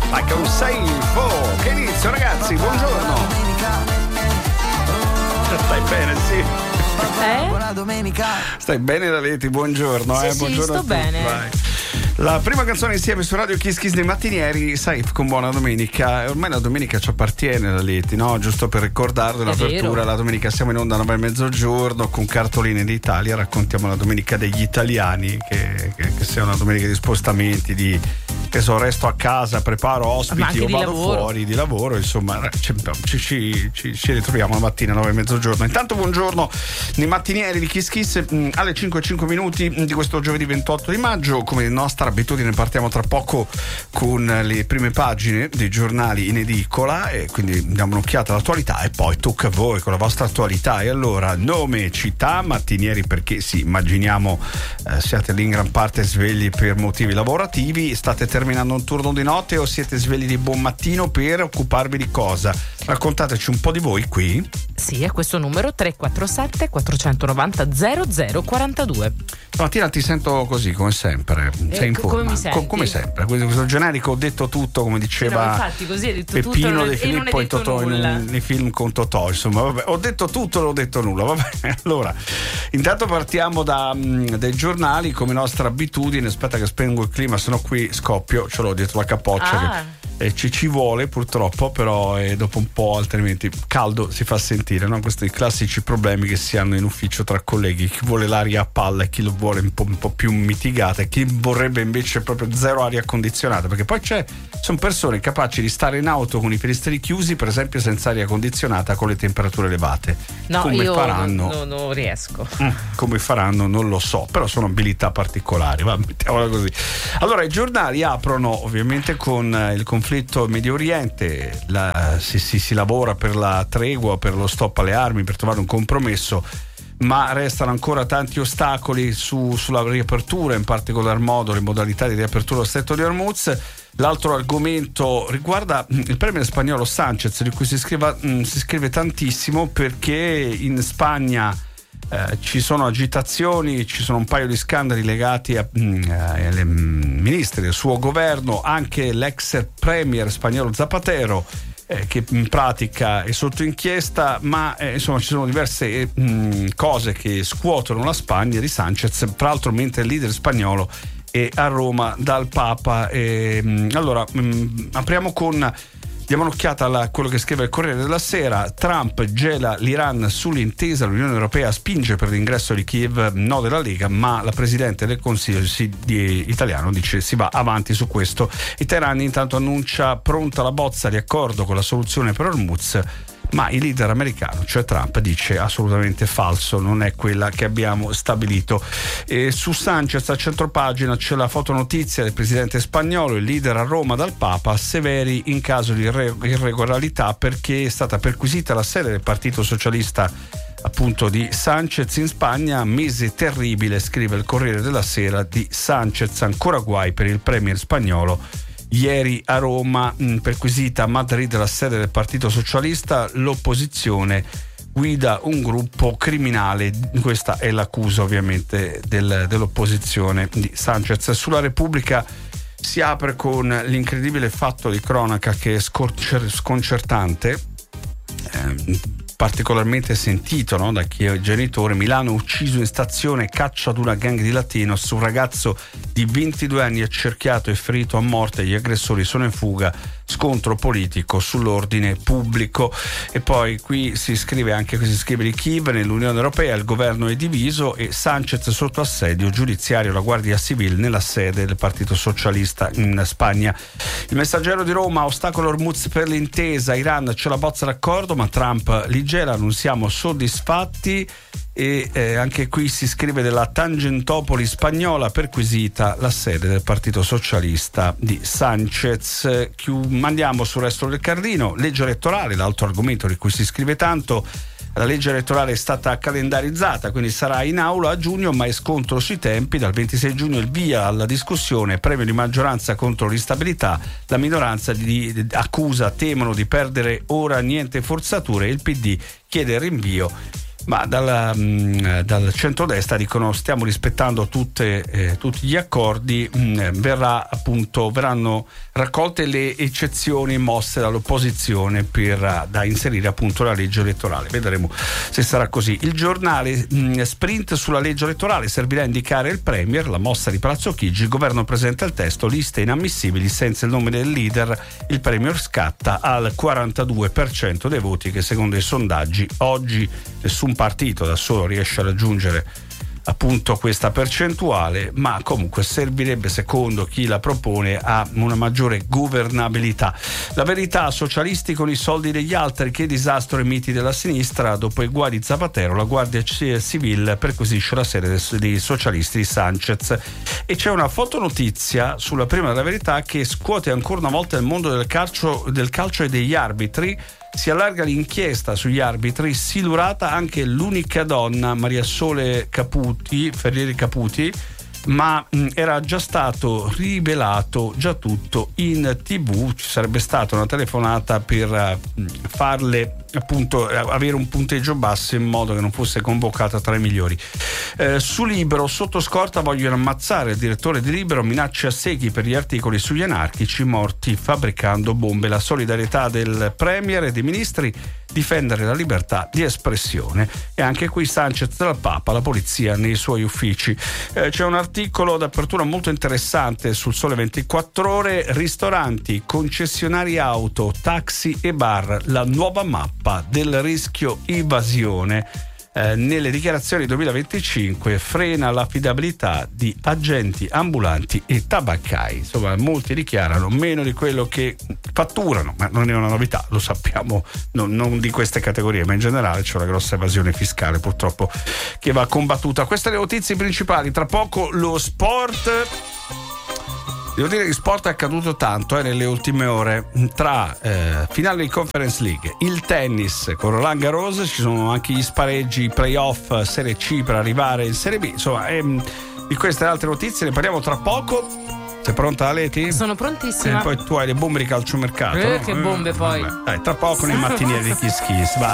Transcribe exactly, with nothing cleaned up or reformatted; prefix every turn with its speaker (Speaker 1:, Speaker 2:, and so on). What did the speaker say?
Speaker 1: Like un safe. Oh, che inizio ragazzi, buongiorno. Stai bene, sì.
Speaker 2: Eh?
Speaker 3: Buona domenica.
Speaker 1: Stai bene Laletti, buongiorno.
Speaker 2: Sì,
Speaker 1: eh?
Speaker 2: sì,
Speaker 1: Buongiorno
Speaker 2: sto
Speaker 1: a tutti.
Speaker 2: bene.
Speaker 1: Vai. La prima canzone insieme su Radio Kiss Kiss dei mattinieri, Safe con Buona Domenica. Ormai la domenica ci appartiene Laletti, no? Giusto per ricordarlo, l'apertura, la domenica siamo in onda alle nove e mezzogiorno con Cartoline d'Italia, raccontiamo la domenica degli italiani, che, che, che sia una domenica di spostamenti, di che so, resto a casa, preparo ospiti o vado
Speaker 2: lavoro.
Speaker 1: fuori di lavoro, insomma ci, ci, ci, ci ritroviamo la mattina alle nove e mezzogiorno. Intanto buongiorno nei mattinieri di Kiss Kiss mh, alle cinque e cinque minuti di questo giovedì ventotto di maggio. Come nostra abitudine partiamo tra poco con le prime pagine dei giornali in edicola e quindi diamo un'occhiata all'attualità e poi tocca a voi con la vostra attualità. E allora nome, città, mattinieri, perché sì, immaginiamo eh, siate lì in gran parte svegli per motivi lavorativi, state terminando un turno di notte o siete svegli di buon mattino per occuparvi di cosa? Raccontateci un po' di voi qui.
Speaker 2: Sì, a questo numero tre quattro sette quattro nove zero zero zero quattro due.
Speaker 1: Stamattina ti sento così come sempre, sei
Speaker 2: Eh,
Speaker 1: in
Speaker 2: co-
Speaker 1: forma.
Speaker 2: come mi senti?
Speaker 1: Co- come sempre, questo, questo generico ho detto tutto, come diceva
Speaker 2: no, infatti, così hai detto tutto
Speaker 1: Peppino
Speaker 2: non-
Speaker 1: De
Speaker 2: e non hai
Speaker 1: Filippo in,
Speaker 2: detto
Speaker 1: Totò, in,
Speaker 2: nulla.
Speaker 1: un- nei film con Totò, insomma vabbè, ho detto tutto, non ho detto nulla, vabbè. Allora intanto partiamo da, mh, dai giornali come nostra abitudine. Aspetta che spengo il clima, sennò qui scoppio, ce l'ho dietro la capoccia.
Speaker 2: Ah.
Speaker 1: Che, eh, ci, ci vuole purtroppo, però eh, dopo un po' altrimenti caldo si fa sentire, no? Questi classici problemi che si hanno in ufficio tra colleghi, chi vuole l'aria a palla e chi lo vuole un po', un po' più mitigata e chi vorrebbe invece proprio zero aria condizionata, perché poi c'è sono persone capaci di stare in auto con i finestrini chiusi, per esempio senza aria condizionata con le temperature elevate.
Speaker 2: No,
Speaker 1: come
Speaker 2: io
Speaker 1: faranno?
Speaker 2: non, non, non riesco.
Speaker 1: Mm, come faranno non lo so, però sono abilità particolari, va, mettiamola così. Allora i giornali aprono ovviamente con eh, il conflitto in Medio Oriente, la, si, si, si lavora per la tregua, per lo stop alle armi, per trovare un compromesso, ma restano ancora tanti ostacoli su, sulla riapertura, in particolar modo le modalità di riapertura dello stretto di Hormuz. L'altro argomento riguarda il premier spagnolo Sánchez, di cui si scrive, mh, si scrive tantissimo perché in Spagna eh, ci sono agitazioni, ci sono un paio di scandali legati a, mh, alle ministri del suo governo, anche l'ex premier spagnolo Zapatero eh, che in pratica è sotto inchiesta, ma eh, insomma ci sono diverse mh, cose che scuotono la Spagna di Sánchez, tra l'altro mentre il leader spagnolo è a Roma dal Papa. E, mh, allora mh, apriamo con diamo un'occhiata a quello che scrive il Corriere della Sera. Trump gela l'Iran sull'intesa, l'Unione Europea spinge per l'ingresso di Kiev, no della Lega, ma la Presidente del Consiglio si, di, italiano dice si va avanti su questo. Il Teheran intanto annuncia pronta la bozza di accordo con la soluzione per Hormuz, ma il leader americano, cioè Trump, dice assolutamente falso, non è quella che abbiamo stabilito. E su Sánchez a centropagina c'è la fotonotizia del presidente spagnolo, il leader a Roma dal Papa, severi in caso di irre- irregolarità perché è stata perquisita la sede del Partito Socialista appunto di Sánchez in Spagna. Mese terribile, scrive il Corriere della Sera, di Sánchez, ancora guai per il premier spagnolo. Ieri a Roma, mh, perquisita a Madrid la sede del Partito Socialista, l'opposizione guida un gruppo criminale, questa è l'accusa ovviamente del, dell'opposizione di Sánchez. Sulla Repubblica si apre con l'incredibile fatto di cronaca che è scor- sconcertante, eh, particolarmente sentito, no, da chi è genitore. Milano ucciso in stazione, caccia ad una gang di Latinos, un ragazzo di ventidue anni accerchiato e ferito a morte, gli aggressori sono in fuga, scontro politico sull'ordine pubblico. E poi qui si scrive anche, si scrive di Kiev, nell'Unione Europea il governo è diviso e Sánchez sotto assedio giudiziario, la Guardia Civile nella sede del Partito Socialista in Spagna. Il Messaggero di Roma, ostacolo Hormuz per l'intesa, Iran c'è la bozza d'accordo ma Trump li gela, non siamo soddisfatti. E eh, anche qui si scrive della Tangentopoli spagnola, perquisita la sede del Partito Socialista di Sánchez. Andiamo sul resto del Carlino, legge elettorale, l'altro argomento di cui si scrive tanto. La legge elettorale è stata calendarizzata, quindi sarà in aula a giugno, ma è scontro sui tempi. Dal ventisei giugno il via alla discussione, premio di maggioranza contro l'instabilità, la minoranza di, di, accusa, temono di perdere ora, niente forzature, il P D chiede il rinvio. ma dal, mh, dal centrodestra dicono stiamo rispettando tutte, eh, tutti gli accordi, mh, verrà appunto verranno raccolte le eccezioni mosse dall'opposizione per, da inserire appunto la legge elettorale. Vedremo se sarà così. Il giornale mh, sprint sulla legge elettorale, servirà a indicare il premier, la mossa di Palazzo Chigi, il governo presenta il testo, liste inammissibili senza il nome del leader, il premier scatta al quarantadue per cento dei voti che secondo i sondaggi oggi nessun partito da solo riesce a raggiungere appunto questa percentuale, ma comunque servirebbe secondo chi la propone a una maggiore governabilità. La verità, socialisti con i soldi degli altri, che disastro ai miti della sinistra, dopo i guai di Zapatero la Guardia Civile perquisisce la sede dei socialisti di Sanchez e c'è una fotonotizia sulla prima della verità che scuote ancora una volta il mondo del calcio, del calcio e degli arbitri. Si allarga l'inchiesta sugli arbitri, silurata anche l'unica donna, Maria Sole Caputi, Ferrieri Caputi, ma mh, era già stato rivelato già tutto in tivù. Ci sarebbe stata una telefonata per mh, farle appunto avere un punteggio basso in modo che non fosse convocata tra i migliori. Eh, su Libero, sotto scorta vogliono ammazzare il direttore di Libero, minacce a secchi per gli articoli sugli anarchici morti fabbricando bombe. La solidarietà del premier e dei ministri, difendere la libertà di espressione. E anche qui Sanchez dal Papa, la polizia nei suoi uffici. Eh, c'è un articolo d'apertura molto interessante sul Sole ventiquattro Ore, ristoranti, concessionari auto, taxi e bar, la nuova mappa del rischio evasione. Eh, nelle dichiarazioni duemilaventicinque frena l'affidabilità di agenti ambulanti e tabaccai. Insomma, molti dichiarano meno di quello che fatturano, ma non è una novità, lo sappiamo, non, non di queste categorie, ma in generale c'è una grossa evasione fiscale purtroppo che va combattuta. Queste le notizie principali. Tra poco lo sport. Devo dire che sport è accaduto tanto eh, nelle ultime ore, tra eh, finale di Conference League, il tennis con Roland Garros, ci sono anche gli spareggi, playoff Serie C per arrivare in Serie B, insomma ehm, di queste e altre notizie ne parliamo tra poco. Sei pronta, Aleti?
Speaker 2: Sono prontissima.
Speaker 1: E poi tu hai le bombe di calciomercato.
Speaker 2: Eh,
Speaker 1: no?
Speaker 2: che bombe poi.
Speaker 1: Vabbè. Dai, tra poco nei mattinieri di Kiss Kiss. Va.